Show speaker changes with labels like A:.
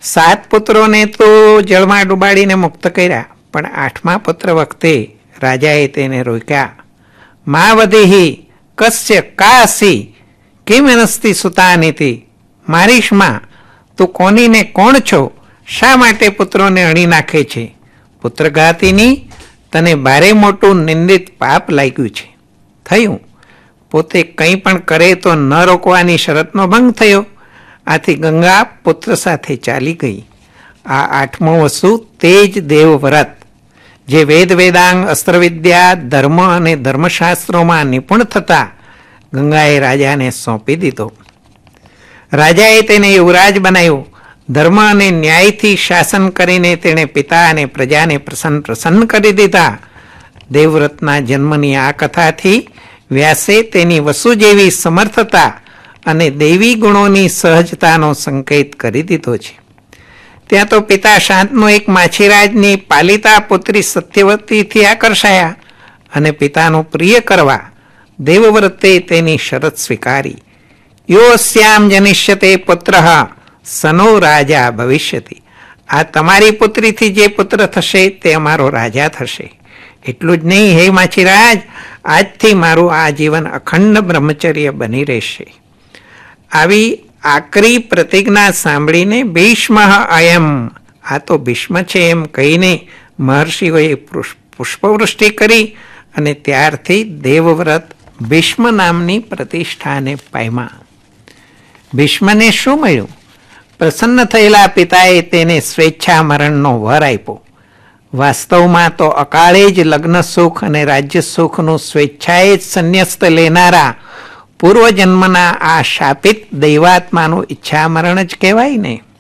A: 7 પુત્રોને તો જળમાં ડૂબાડીને મુક્ત કર્યા, પણ 8મા પુત્ર વખતે રાજાએ તેને રોક્યા. મા વધિહી કસ્ય કાસી કિમનસ્તિ સુતાનીતિ. મારીશ માં, તું કોનીને કોણ છો? શા માટે પુત્રોને અણી નાખે છે? પુત્રઘાતીની, તને ભારે મોટું નિંદિત પાપ લાગ્યું છે. થયું, પોતે કંઈ પણ કરે તો ન રોકવાની શરતનો ભંગ થયો. આથી ગંગા પુત્ર સાથે ચાલી ગઈ. આ 8મું વસુ તે જ દેવવ્રત, જે વેદ વેદાંગ અસ્ત્રવિદ્યા ધર્મ અને ધર્મશાસ્ત્રોમાં નિપુણ થતા ગંગાએ રાજાને સોંપી દીધો. રાજાએ તેને યુવરાજ બનાવ્યો. ધર્મ અને ન્યાયથી શાસન કરીને તેણે પિતા અને પ્રજાને પ્રસન્ન કરી દીધા. દેવવ્રતના જન્મની આ કથાથી વ્યાસે તેની વસુ જેવી સમર્થતા અને દૈવી ગુણોની સહજતાનો સંકેત કરી દીધો છે. ત્યાં તો પિતા શાંતનો એક માછીરાજની પાલિતા પુત્રી સત્યવતીથી આકર્ષાયા અને પિતાનું પ્રિય કરવા દેવવ્રતે તેની શરત સ્વીકારી. યોસ્યામ જનિષ્યતે પુત્ર સનો રાજા ભવિષ્યતિ. આ તમારી પુત્રીથી જે પુત્ર થશે તે અમારો રાજા થશે. એટલું જ નહીં, હે માછીરાજ, આજથી મારું આ જીવન અખંડ બ્રહ્મચર્ય બની રહેશે. આવી આકરી પ્રતિજ્ઞા સાંભળીને ભીષ્મ અયમ, આ તો ભીષ્મ છે એમ કહીને મહર્ષિઓએ પુષ્પવૃષ્ટિ કરી અને ત્યારથી દેવવ્રત ભીષ્મ નામની પ્રતિષ્ઠાને પામ્યા. ભીષ્મને શું મળ્યું? પ્રસન્ન થયેલા પિતાએ તેને સ્વેચ્છા મરણનો વર આપ્યો. વાસ્તવમાં તો અકાળે જ લગ્ન સુખ અને રાજ્ય સુખનું સ્વેચ્છાએ જ સંન્યસ્ત લેનારા પૂર્વજન્મના આ શાપિત દૈવાત્માનું ઈચ્છા મરણ જ કહેવાય ને.